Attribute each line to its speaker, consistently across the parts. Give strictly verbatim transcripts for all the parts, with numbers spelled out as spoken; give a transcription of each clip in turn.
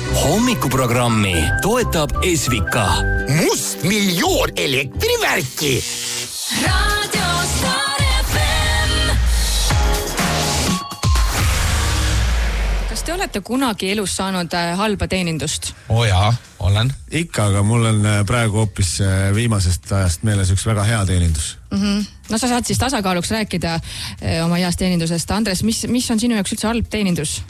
Speaker 1: Hommikuprogrammi toetab Esvika.
Speaker 2: Must miljoon elektrivärki.
Speaker 3: Radio Star F M. Kas te olete kunagi elus saanud halba teenindust?
Speaker 4: Oo jaa, olen.
Speaker 5: Ikka, aga mul on praegu hoopis viimasest ajast meeles üks väga hea teenindus.
Speaker 3: Mm-hmm. No sa saad siis tasakaaluks rääkida oma heast teenindusest. Andres, mis, mis on sinu jaoks üldse halb teenindus?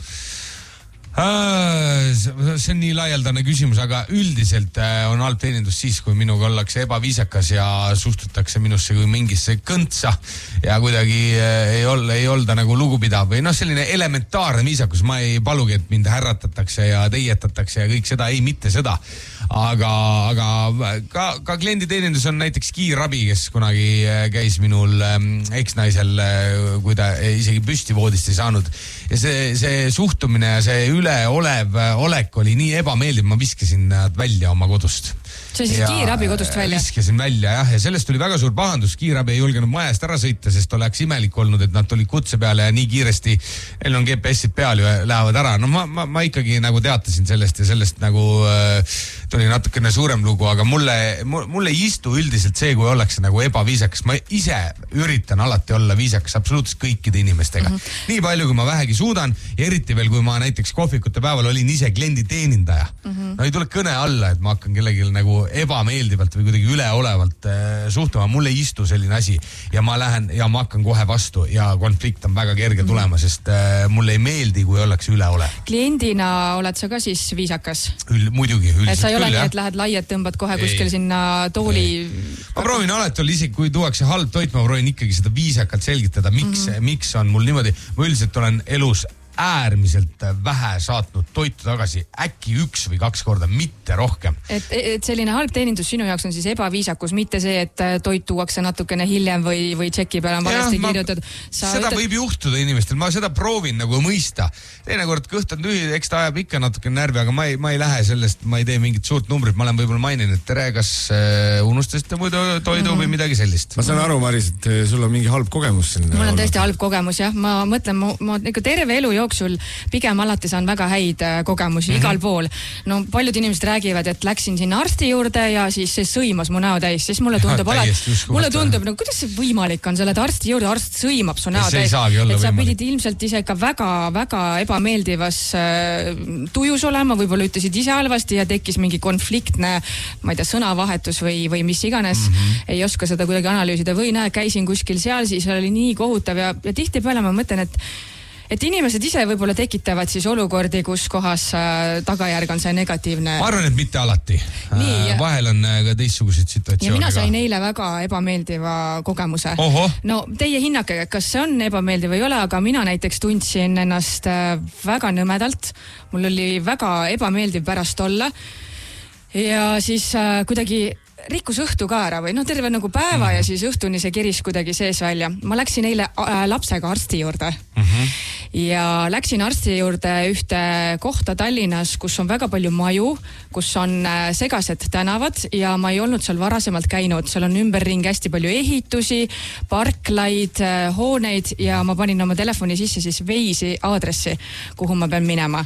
Speaker 4: See on nii laialdane küsimus, aga üldiselt on halb teenindus siis, kui minuga ollakse ebaviisakas ja suhtutakse minusse kui mingisse kõntsa ja kuidagi ei olla, ei olda nagu lugupidav või noh, selline elementaarne viisakus. Ma ei palugi, et mind härratatakse ja teietatakse ja kõik seda, ei, mitte seda. Aga, aga ka, ka klienditeenindus on näiteks kiirabi, kes kunagi käis minul eksnaisel, kui ta isegi püstivoodist ei saanud. Ja see, see suhtumine ja see üleolev olek oli nii ebameeldiv, ma viskasin nad välja oma kodust.
Speaker 3: See siis kiirabi kodust välja?
Speaker 4: Viskasin välja, jah, ja sellest tuli väga suur pahandus. Kiirabi ei julgenud majast ära sõita, sest oleks imelik olnud, et nad tulid kutse peale ja nii kiiresti, neil on G P S-id peal ja lähevad ära. No ma, ma, ma ikkagi nagu teatasin sellest ja sellest nagu äh, tuli natukene suurem lugu, aga mulle, mulle ei istu üldiselt see, kui ollakse nagu ebaviisakas. Ma ise üritan alati olla viisakas absoluutselt kõikide inimestega. Mm-hmm. Nii palju, kui ma vähegi suudan ja eriti veel, kui ma näiteks kohvikute päeval olin ise kliendi teenindaja. Mm-hmm. No ei tule kõne alla, et ma hakkan kellelgi nagu ebameeldivalt või kuidagi üleolevalt äh, suhtuma. Mulle ei istu selline asi ja ma lähen ja ma hakkan kohe vastu ja konflikt on väga kerge tulema, mm-hmm. sest äh, mulle ei meeldi, kui ollakse üleolev.
Speaker 3: Kliendina oled sa ka siis viisakas?
Speaker 4: Üld, muidugi, üldiselt
Speaker 3: et sa ei ole
Speaker 4: küll,
Speaker 3: nii, et lähed laiad, tõmbad kohe ei. Kuskil sinna tooli... Ei.
Speaker 4: Ma proovin alati olla isegi, kui tuuakse halb toit, ma proovin ikkagi seda viisakalt selgitada, miks, mm-hmm. miks on mul niimoodi. Ma üldiselt olen elus äärmiselt vähe saatnud toitu tagasi, äkki üks või kaks korda, mitte rohkem.
Speaker 3: Et, et selline halb teenindus sinu jaoks on siis ebaviisakus, mitte see, et toit tuuakse natukene hiljem või, või tšeki peale on valesti kirjutatud.
Speaker 4: Seda ütled... võib juhtuda inimestel, ma seda proovin nagu mõista. Teinekord kõht on tühi, eks ta ajab ikka natuke närvi, aga ma ei, ma ei lähe sellest, ma ei tee mingit suurt numbrit, ma olen võib-olla mainin, et tere, kas äh, unustasite muidu toidu mm. või midagi sellist.
Speaker 5: Ma saan aru, Maris, et sul on mingi halb kogemus.
Speaker 3: Mul on tõesti halb kogemus, jah. Ma mõtlen, ma, ma ikka terve elu jooksul pigem alati saan väga häid kogemusi mm-hmm. igal pool. No paljud inimesed räägivad, et läksin sinna arsti juurde ja siis see sõimas mu näo täis. Siis mulle tundub, ja, alati, mulle tundub no, kuidas see võimalik on, selle arsti juurde arst sõimab su näo täis. Et sa pidid ilmselt ise ka väga, väga ebameeldivas äh, tujus olema, võib-olla ütlesid ise halvasti ja tekkis mingi konfliktne, ma ei tea, sõnavahetus või, või mis iganes. Mm-hmm. Ei oska seda kuidagi analüüsida või näe, käisin kuskil seal, siis oli nii kohutav ja, ja tihti peale ma mõtlen, et et inimesed ise võib-olla tekitavad siis olukordi, kus kohas äh, tagajärg on see negatiivne.
Speaker 4: Ma arvan, et mitte alati. Äh, vahel on ka teistsuguseid situatsioone.
Speaker 3: Ja mina sain eile väga ebameeldiva kogemuse.
Speaker 4: Oho.
Speaker 3: No teie hinnake, kas see on ebameeldiv või ei ole, aga mina näiteks tundsin ennast äh, väga nõmedalt. Mul oli väga ebameeldiv pärast olla. Ja siis äh, kuidagi rikkus õhtu ka ära või noh, terve nagu päeva mm-hmm. ja siis õhtuni see keris kuidagi sees välja. Ma läksin eile äh, lapsega arsti juurde mm-hmm. ja läksin arsti juurde ühte kohta Tallinnas, kus on väga palju maju, kus on äh, segased tänavad ja ma ei olnud seal varasemalt käinud. Seal on ümberring hästi palju ehitusi, parklaid, äh, hooneid ja ma panin oma telefoni sisse siis Waze'i aadressi, kuhu ma pean minema.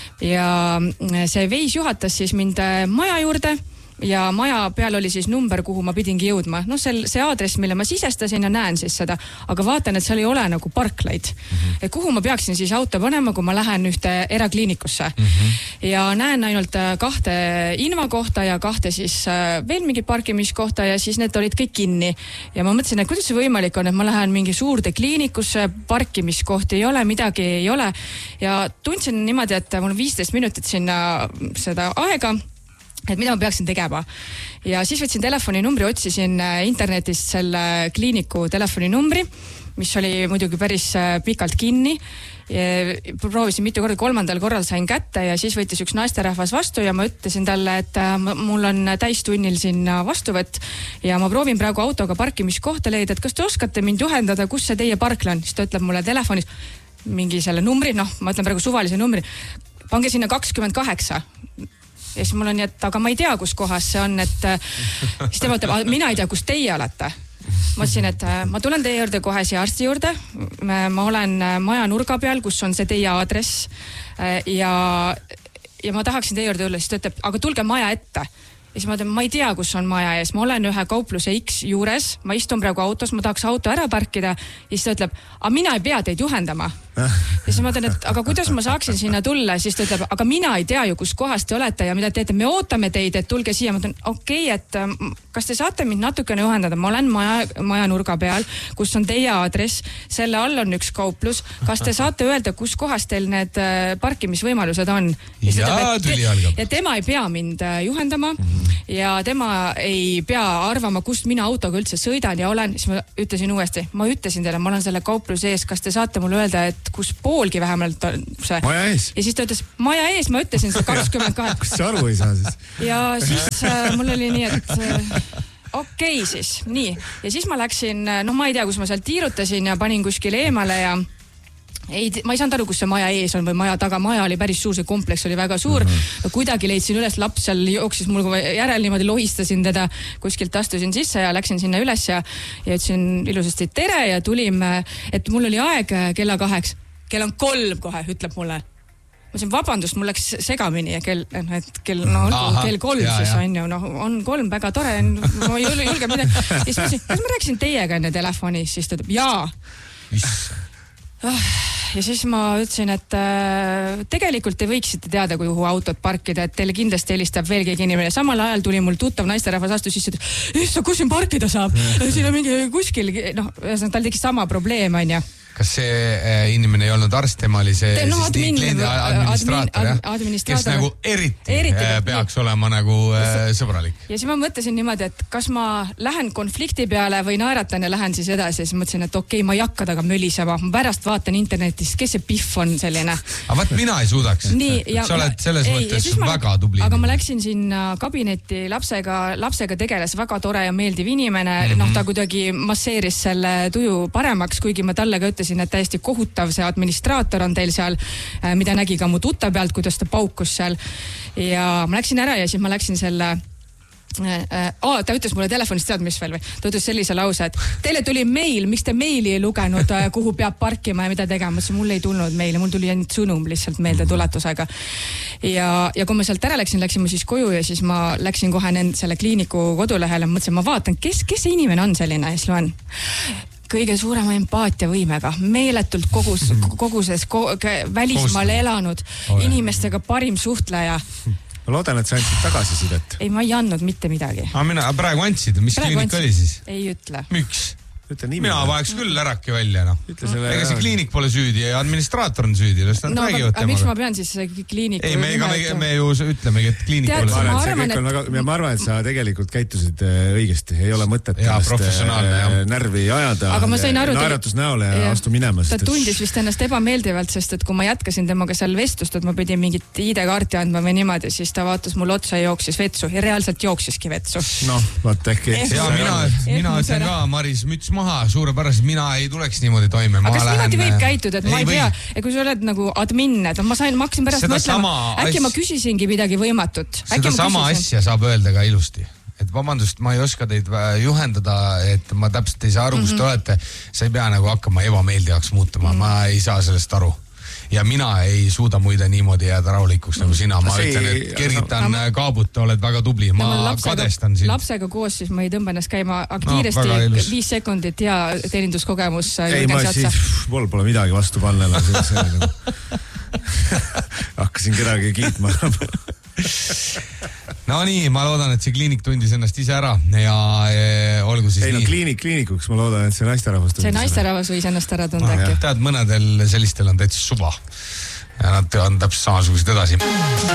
Speaker 3: Ja see Waze juhatas siis mind äh, maja juurde ja maja peal oli siis number, kuhu ma pidingi jõudma. No see, see aadress, mille ma sisestasin ja näen siis seda, aga vaatan, et seal ei ole nagu parklaid. Mm-hmm. Et kuhu ma peaksin siis auto panema, kui ma lähen ühte erakliinikusse. Mm-hmm. Ja näen ainult kahte invakohta ja kahte siis veel mingit parkimiskohta ja siis need olid kõik kinni. Ja ma mõtlesin, et kuidas see võimalik on, et ma lähen mingi suurde kliinikusse, parkimiskohti ei ole, midagi ei ole. Ja tundsin niimoodi, et mul on viisteist minutit sinna seda aega, et mida ma peaksin tegema. Ja siis võtsin telefoninumbri, otsisin internetist selle kliiniku telefoninumbri, mis oli muidugi päris pikalt kinni. Proovisin mitu korda, kolmandal korral sain kätte ja siis võttis üks naisterahvas vastu ja ma ütlesin talle, et mul on täistunnil sinna vastuvõtt ja ma proovin praegu autoga parkimiskohta leida, et kas te oskate mind juhendada, kus see teie parkla on? Siis ta ütleb mulle telefonis mingi selle numbri, noh, ma ütlen praegu suvalise numbri, pange sinna kakskümmend kaheksa. Ja siis mul on nii, et aga ma ei tea, kus kohas see on, et siis tema ütleb, mina ei tea, kus teie olete. Ma ütlesin, et ma tulen teie juurde kohe siia arsti juurde. Ma olen maja nurga peal, kus on see teie aadress ja ja ma tahaksin teie juurde tulla, siis ta ütleb, aga tulge maja ette. Ja siis ma ütlen, ma ei tea, kus on maja ees, ma olen ühe kaupluse X juures, ma istun praegu autos, ma tahaks auto ära parkida ja siis ta ütleb, aga mina ei pea teid juhendama. Ja siis ma ütlen, et aga kuidas ma saaksin sinna tulla, siis ta ütleb, aga mina ei tea ju, kus kohas te olete ja mida teete, me ootame teid, et tulge siia. Ma ütlen, okei, okay, et kas te saate mind natukene juhendada, ma olen maja, maja nurga peal, kus on teie aadress, selle all on üks kauplus, kas te saate öelda, kus kohas teil need parkimisvõimalused on? Ja,
Speaker 4: ja,
Speaker 3: ütleb, et, ja tema ei pea mind juhendama ja tema ei pea arvama, kust mina autoga üldse sõidan ja olen, siis ma ütlesin uuesti, ma ütlesin teile, ma olen selle kaupluse ees, kas te saate mulle öelda, et kus poolgi vähemalt on see.
Speaker 5: Maja ees.
Speaker 3: Ja siis ta ütles, maja ees, ma ütlesin see kakskümmend kahe.
Speaker 5: Kus sa aru ei saa siis?
Speaker 3: Ja siis äh, mul oli nii, et äh, okei okay, siis, nii. Ja siis ma läksin, noh ma ei tea, kus ma sealt tiirutasin ja panin kuskil eemale ja ei, ma ei saanud aru, kus see maja ees on või maja taga, maja oli päris suur, see kompleks oli väga suur. Mm-hmm. Kuidagi leidsin üles, laps seal jooksis mul järel niimoodi, lohistasin teda, kuskilt astusin sisse ja läksin sinna üles ja, ja ütlesin ilusasti tere ja tulime, et mul oli aeg kella kaheks. Kell on kolm kohe, ütleb mulle. Ma ütlesin, vabandust, mul läks segamini ja kell, et kell, no, Aha, kell kolm ja, siis ja. on ju, noh, on kolm väga tore, ma ei julge midagi. Ja siis ma ütlesin, kas ma rääkisin teiega enne telefonis, siis ta ütleb, jaa. Ja siis ma ütlesin, et äh, tegelikult te võiksite teada, kuhu autot parkida, et teile kindlasti helistab veel keegi inimene. Samal ajal tuli mul tuttav naisterahvas astus sisse, et issa, kus siin parkida saab? Siin on mingi kuskil, noh, tal tegi sama probleem, on ju.
Speaker 4: Kas see äh, inimene ei olnud arst, tema oli see
Speaker 3: no,
Speaker 4: siis admin, kliendi administraator,
Speaker 3: admin, ad,
Speaker 4: jah? Kes nagu eriti, eriti äh, peaks nii. olema nagu äh, sõbralik.
Speaker 3: Ja siis ma mõtlesin niimoodi, et kas ma lähen konflikti peale või naeratan ja lähen siis edasi. Ja siis mõtlesin, et okei, okay, ma ei hakka taga mölisema. Ma pärast vaatan internetis, kes see Pihv on selline.
Speaker 4: Aga vaat mina ei suudaks. Nii, ja, sa oled selles ei, mõttes ma, väga tubli.
Speaker 3: Aga ma läksin sinna kabinetti lapsega, lapsega tegeles väga tore ja meeldiv inimene. Mm-hmm. Noh, ta kuidagi masseeris selle tuju paremaks, kuigi ma talle ka ütlesin, et täiesti kohutav see administraator on teil seal, mida nägi ka mu tutta pealt, kuidas ta paukus seal. Ja ma läksin ära ja siis ma läksin selle Oh, ta ütles mulle telefonist tead, mis veel või? Ta ütles sellise lause, et teile tuli meil, miks te meili ei lugenud, kuhu peab parkima ja mida tegema. Mul ei tulnud meili, mul tuli ainult sõnum lihtsalt meelde tuletusega. Ja, ja kui ma sealt ära läksin, läksin ma siis koju ja siis ma läksin kohe nend, selle kliiniku kodulehele. Mõtlesin, ma vaatan, kes, kes see inimene on selline ja siis loen kõige suurema empaatiavõimega, meeletult kogus, koguses, ko, välismaal elanud, inimestega parim suhtleja.
Speaker 5: Ma loodan, et sa andsid tagasisidet.
Speaker 3: Ei, ma ei andnud mitte midagi.
Speaker 4: Aga mina praegu andsid, mis praegu kliinik andsid. Oli siis?
Speaker 3: Ei ütle.
Speaker 4: Miks? Mina vaheks küll ärakki välja, noh. Ega see kliinik pole süüdi ja administraator on süüdi.
Speaker 3: No, aga, aga miks ma pean siis kliiniku...
Speaker 4: Ei, me, ega, me, me ju ütlemegi, et kliinik
Speaker 5: Tead,
Speaker 4: pole...
Speaker 5: Ma arvan, et... Väga, ja ma arvan, et sa tegelikult käitusid õigesti. Ei ole mõtet ja, ennast närvi ajada.
Speaker 3: Aga ma sain aru...
Speaker 5: Naeratus näole ja, ja astu minema.
Speaker 3: Ta tundis vist ennast ebameeldivalt, sest et kui ma jätkasin temaga seal vestlust, et ma pidin mingit I D-kaarti andma või niimoodi, siis ta vaatas mul otsa ja jooksis vetsu. Ja reaalselt jooksiski vetsu.
Speaker 5: No, vaat ehk...
Speaker 4: Ja mina, mina ütlen ka, Maris, müts maha, suurepärast, mina ei tuleks niimoodi toime.
Speaker 3: Aga kas niimoodi võib käituda, et ei ma ei tea, ja kui sa oled nagu admin, et ma sain, ma hakkasin pärast seda mõtlema, äkki ma küsisingi midagi võimatut.
Speaker 4: Seda sama asja saab öelda ka ilusti. Et vabandust, ma ei oska teid juhendada, et ma täpselt ei saa aru, kus te mm-hmm. olete. Sa ei pea nagu hakkama ebameeldivaks muutuma, mm-hmm. ma ei saa sellest aru. Ja mina ei suuda muide niimoodi jääda rahulikuks nagu sina. Ma see, ütlen, et kergitan no, kaabut, oled väga tubli. Ma lapsega, kadestan sind.
Speaker 3: Lapsega koos siis ma ei tõmba ennast käima kiiresti no, viis sekundit ja teeninduskogemus.
Speaker 5: Ei, ma siis mul pole midagi vastu panna. Hakkasin kedagi kiitma.
Speaker 4: No nii, ma loodan, et see kliinik tundis ennast ise ära ja e, olgu siis
Speaker 5: ei,
Speaker 4: nii.
Speaker 5: Ei no kliinik kliinikuks, ma loodan, et see naisterahvas tundis.
Speaker 3: See naisterahvas võis ennast ära tunda
Speaker 4: ah,
Speaker 3: äkki.
Speaker 4: Tead, mõnedel sellistel on täitsa suva ja nad on täpselt samasugused edasi.